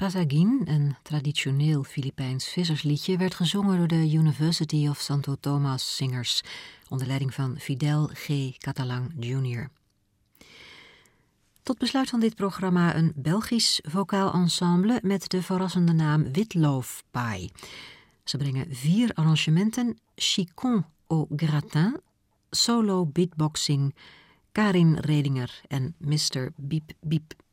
Pasagin, een traditioneel Filipijns vissersliedje, werd gezongen door de University of Santo Tomas zingers onder leiding van Fidel G. Catalan Jr. Tot besluit van dit programma een Belgisch vocaal ensemble met de verrassende naam Witloofpaai. Ze brengen 4 arrangementen, Chicon au gratin, solo beatboxing, Karin Redinger en Mr. Biep Biep.